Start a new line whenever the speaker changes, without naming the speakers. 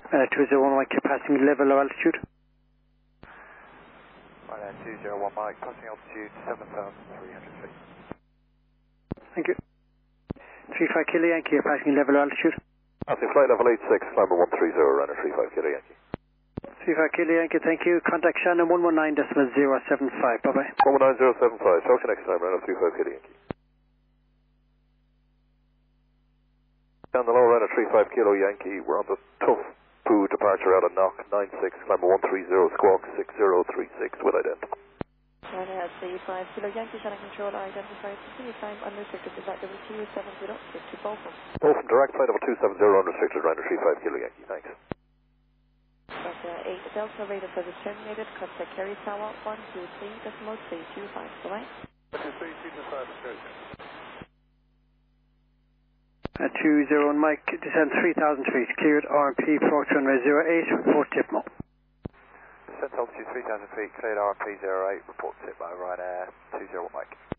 201 Mike, passing level or altitude.
Ryanair 201 Mike, passing altitude 7,300 feet.
Thank you. 35 Kilo Yankee, passing level or altitude.
Passing flight level 86, climber 130, runner 35 Kilo Yankee.
35 Kilo Yankee, thank you. Contact Shannon 119.075. Bye bye.
119.075. Talk to you next time, runner 35 Kilo Yankee. Down the low, runner 35 Kilo Yankee. We're on the tough poo departure out of knock 96, climber 130, squawk 6036 with ident.
Ryanair 35 Kilo Yankee, Shannon Control, identified. Continue climb unrestricted. Flight level 270 to Bolton.
Bolton, direct flight level 270, unrestricted, runner 35 Kilo Yankee. Thanks.
Delta 8 Delta, radar service terminated. Contact Kerry Tower 123.325. Bye-bye.
201 Mike, descend 3,000 feet, cleared RMP, approach runway 08, report TIPMO.
Descent altitude 3,000 feet, cleared RMP 08, report tip by Ryanair 201 Mike.